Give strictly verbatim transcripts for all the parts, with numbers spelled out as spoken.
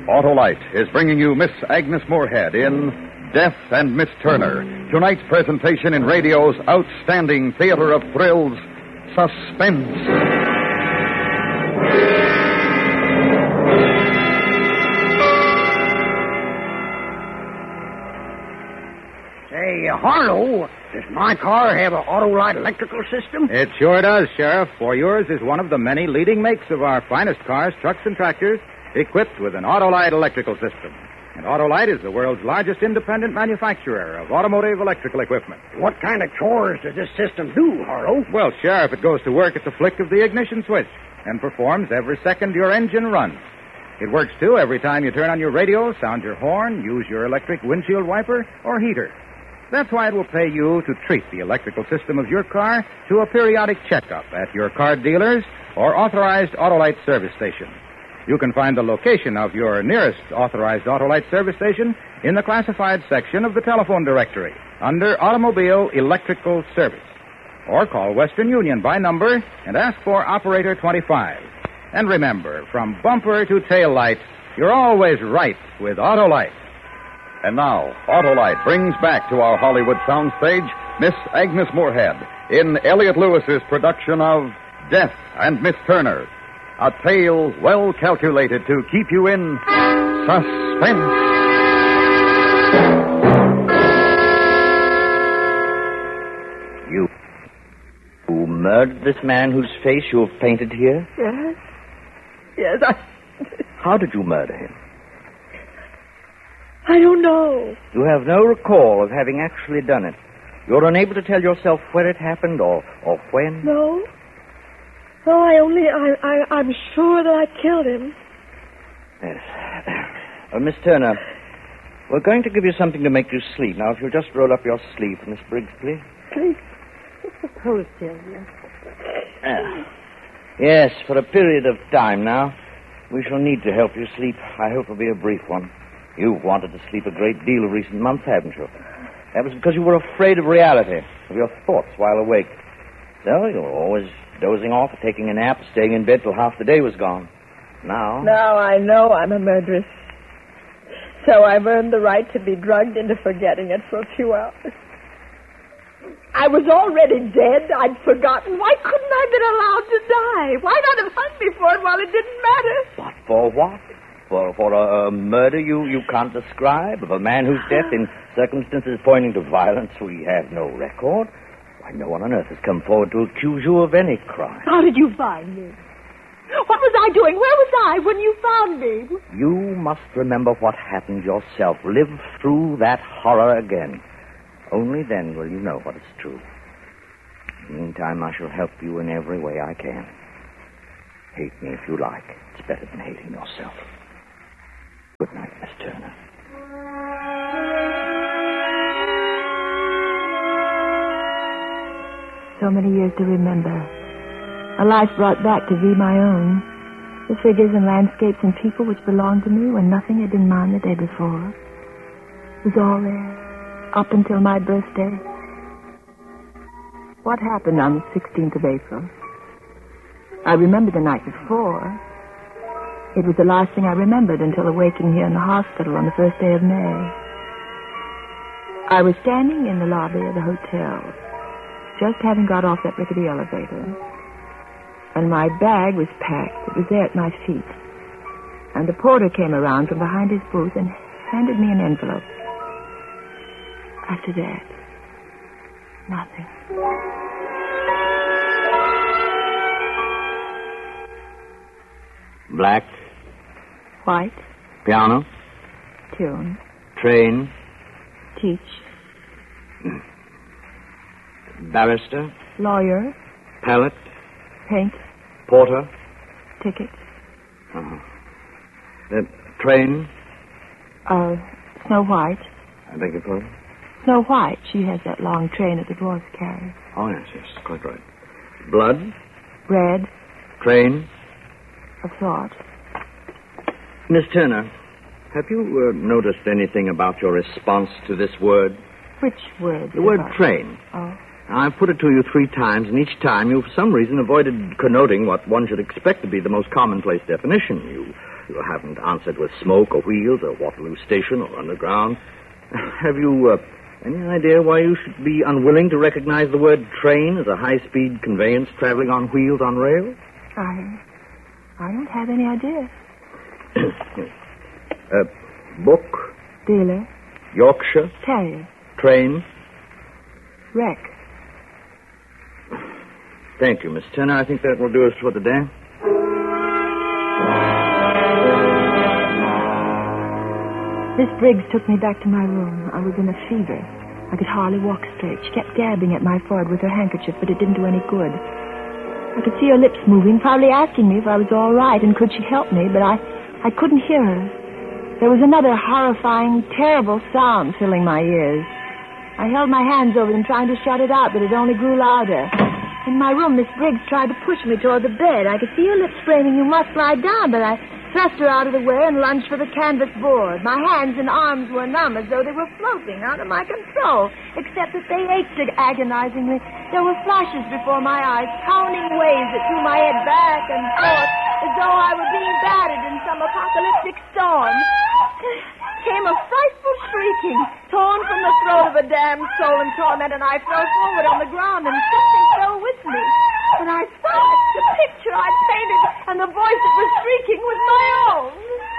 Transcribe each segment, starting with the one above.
Autolite is bringing you Miss Agnes Moorehead in Death and Miss Turner. Tonight's presentation in radio's outstanding theater of thrills, Suspense. Say, Harlow, does my car have an Autolite electrical system? It sure does, Sheriff, for yours is one of the many leading makes of our finest cars, trucks, and tractors equipped with an Autolite electrical system. And Autolite is the world's largest independent manufacturer of automotive electrical equipment. What kind of chores does this system do, Harlow? Well, Sheriff, it goes to work at the flick of the ignition switch and performs every second your engine runs. It works, too, every time you turn on your radio, sound your horn, use your electric windshield wiper, or heater. That's why it will pay you to treat the electrical system of your car to a periodic checkup at your car dealers or authorized Autolite service station. You can find the location of your nearest authorized Autolite service station in the classified section of the telephone directory under Automobile Electrical Service. Or call Western Union by number and ask for Operator twenty-five. And remember, from bumper to tail light, you're always right with Autolite. And now, Autolite brings back to our Hollywood soundstage Miss Agnes Moorehead in Elliot Lewis's production of Death and Miss Turner. A tale well calculated to keep you in suspense. You... You murdered this man whose face you have painted here? Yes. Yes, I... How did you murder him? I don't know. You have no recall of having actually done it. You're unable to tell yourself where it happened or, or when? No. No, I only... I, I, I'm sure that I killed him. Yes. Uh, Miss Turner, we're going to give you something to make you sleep. Now, if you'll just roll up your sleeve, Miss Briggs, please. Please. Hold still, dear. Ah. Yes, for a period of time now. We shall need to help you sleep. I hope it'll be a brief one. You've wanted to sleep a great deal of recent months, haven't you? That was because you were afraid of reality, of your thoughts while awake. So you were always dozing off, taking a nap, staying in bed till half the day was gone. Now... Now I know I'm a murderess. So I've earned the right to be drugged into forgetting it for a few hours. I was already dead. I'd forgotten. Why couldn't I have been allowed to die? Why not have hung me for it while it didn't matter? But for what? For, for a, a murder you, you can't describe? Of a man whose death in circumstances pointing to violence we have no record? Why, no one on earth has come forward to accuse you of any crime. How did you find me? What was I doing? Where was I when you found me? You must remember what happened yourself. Live through that horror again. Only then will you know what is true. In the meantime, I shall help you in every way I can. Hate me if you like. It's better than hating yourself. Good night, Miss Turner. So many years to remember. A life brought back to be my own. The figures and landscapes and people which belonged to me when nothing had been mine the day before. It was all there. Up until my birthday. What happened on the sixteenth of April? I remember the night before. It was the last thing I remembered until awaking here in the hospital on the first day of May. I was standing in the lobby of the hotel, just having got off that rickety elevator. And my bag was packed. It was there at my feet. And the porter came around from behind his booth and handed me an envelope. After that, nothing. Black. White. Piano. Tune. Train. Teach. Barrister. Lawyer. Pallet. Paint. Porter. Ticket. Uh-huh. Uh, train. Uh, Snow White. I beg your pardon? Snow White. She has that long train that the dwarfs carry. Oh, yes, yes, quite right. Blood. Red. Train. Of thought. Miss Turner, have you uh, noticed anything about your response to this word? Which word? The word about? train. Oh. I've put it to you three times, and each time you, for some reason, avoided connoting what one should expect to be the most commonplace definition. You You haven't answered with smoke or wheels or Waterloo Station or underground. Have you uh, any idea why you should be unwilling to recognize the word train as a high-speed conveyance traveling on wheels on rail? I... I don't have any idea. uh, book? Dealer. Yorkshire? Terrier. Train? Wreck. Thank you, Miss Turner. I think that will do us for the day. Miss Briggs took me back to my room. I was in a fever. I could hardly walk straight. She kept dabbing at my forehead with her handkerchief, but it didn't do any good. I could see her lips moving, probably asking me if I was all right and could she help me, but I, I couldn't hear her. There was another horrifying, terrible sound filling my ears. I held my hands over them, trying to shut it out, but it only grew louder. In my room, Miss Briggs tried to push me toward the bed. I could see her lips framing, "You must lie down," but I thrust her out of the way and lunged for the canvas board. My hands and arms were numb, as though they were floating out of my control, except that they ached agonizingly. There were flashes before my eyes, pounding waves that threw my head back and forth, as though I were being battered in some apocalyptic storm. Came a frightful shrieking, torn from the throat of a damned soul in torment, and I fell forward on the ground, and something fell with me. And I saw it, the picture I'd painted, and the voice that was shrieking was my own.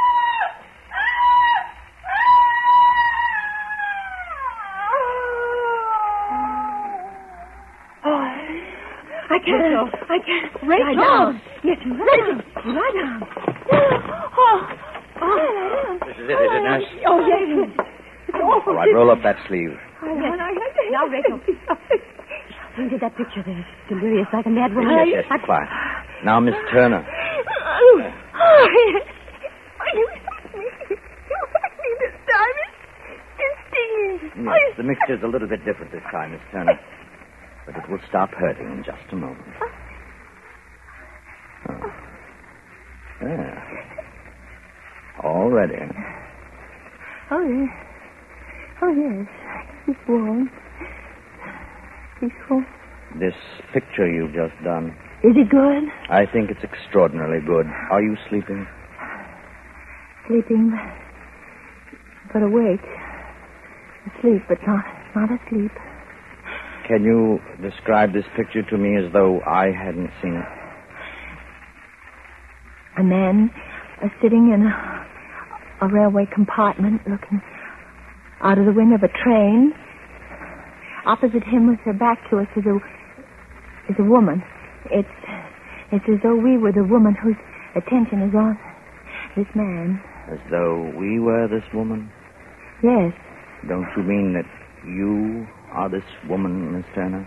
Oh, I can't go. I can't. Rachel. Lie down. Yes, Rachel. Lie down. Oh. Oh. This is it, is it, nurse? Oh, yes. It's awful. All right, roll up that sleeve. Yes. Now, Rachel. Painted that picture there. Delirious like a mad woman. Yes, yes, quiet. Now, Miss Turner. Oh, yes. You hurt me. You hurt me this time. It's stinging. Yes, the mixture's a little bit different this time, Miss Turner. But it will stop hurting in just a moment. Oh. There. All ready. Oh, yes. Oh, yes. It's warm. Peaceful. This picture you've just done. Is it good? I think it's extraordinarily good. Are you sleeping? Sleeping, but awake. Asleep, but not, not asleep. Can you describe this picture to me as though I hadn't seen it? A man uh, sitting in a, a railway compartment looking out of the window of a train. Opposite him with her back to us is a, is a woman. It's, it's as though we were the woman whose attention is on this man. As though we were this woman? Yes. Don't you mean that you are this woman, Miss Turner?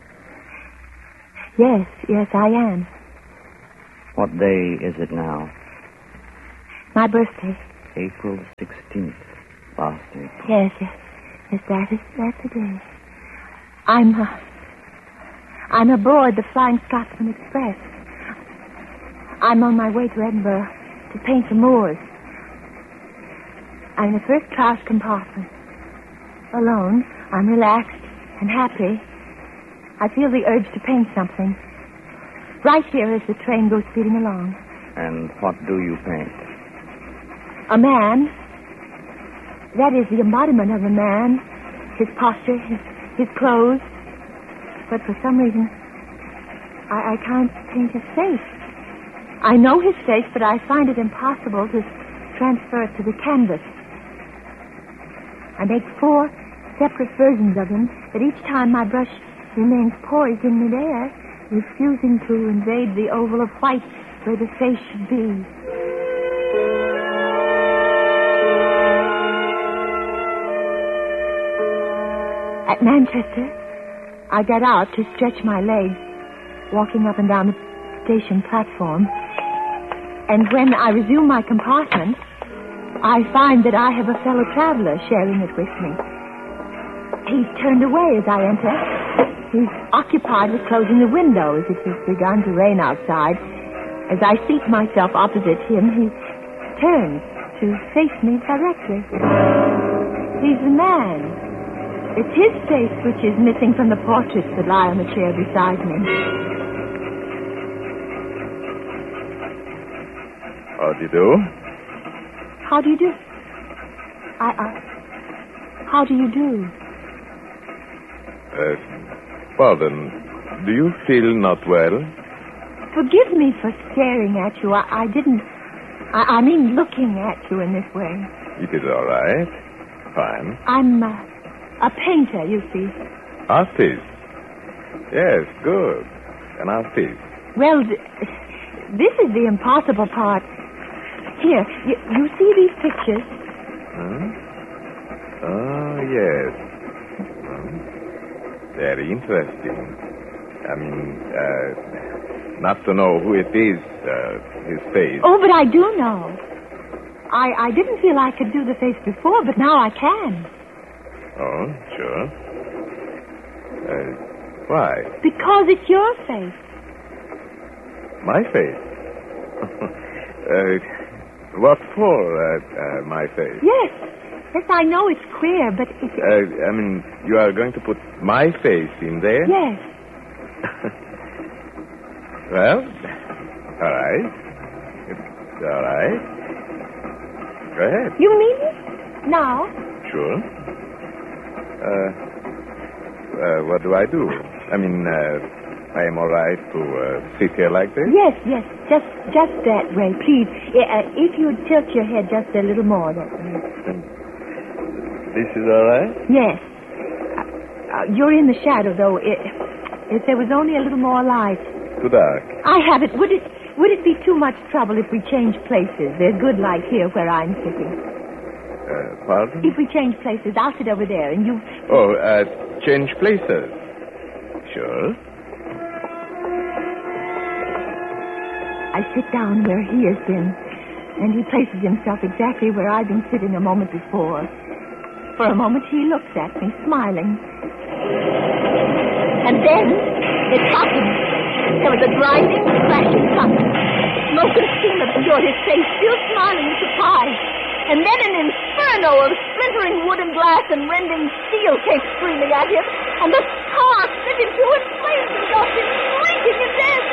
Yes, yes, I am. What day is it now? My birthday. April sixteenth, last April. Yes, yes, yes, that is, that's the day. I'm, uh, I'm aboard the Flying Scotsman Express. I'm on my way to Edinburgh to paint the moors. I'm in a first-class compartment. Alone, I'm relaxed and happy. I feel the urge to paint something. Right here as the train goes speeding along. And what do you paint? A man. That is the embodiment of a man. His posture, his, his clothes. But for some reason, I, I can't paint his face. I know his face, but I find it impossible to transfer it to the canvas. I make four separate versions of him, but each time my brush remains poised in midair, refusing to invade the oval of white where the face should be. At Manchester, I got out to stretch my legs, walking up and down the station platform. And when I resume my compartment, I find that I have a fellow traveler sharing it with me. He's turned away as I enter. He's occupied with closing the windows. It has begun to rain outside. As I seat myself opposite him, he turns to face me directly. He's the man. It's his face which is missing from the portraits that lie on the chair beside me. How do you do? How do you do? I, I... How do you do? Uh, pardon. Do you feel not well? Forgive me for staring at you. I, I didn't... I, I mean looking at you in this way. It is all right. Fine. I'm uh, a painter, you see. Artist. Yes, good. An artist. Well, th- this is the impossible part. Here, you, you see these pictures? Hmm? Oh, yes. Hmm. Very interesting. I mean, uh, not to know who it is, uh, his face. Oh, but I do know. I, I didn't feel I could do the face before, but now I can. Oh, sure. Uh, why? Because it's your face. My face? uh, what for, uh, uh, my face? Yes. Yes, I know it's queer, but it's... Uh, I mean, you are going to put my face in there? Yes. Well, all right. It's all right. Go ahead. You mean it? Now? Sure. Uh, uh, what do I do? I mean, uh, I am all right to uh, sit here like this? Yes, yes. Just just that way, please. Uh, if you'd tilt your head just a little more that way. This is all right? Yes. Uh, uh, you're in the shadow, though. If, if there was only a little more light. Too dark. I have it. Would it would it be too much trouble if we change places? There's good light here where I'm sitting. Uh, pardon? If we change places, I'll sit over there and you... Oh, uh, change places. Sure. I sit down where he has been, and he places himself exactly where I've been sitting a moment before. For a moment, he looks at me, smiling. And then, it happened. There was a grinding, crashing thunder. Smoke and steam obscured his face, still smiling in surprise. And then an inferno of splintering wood and glass and rending steel came screaming at him, and the car split into two in flames, engulfed him, shrieking in death.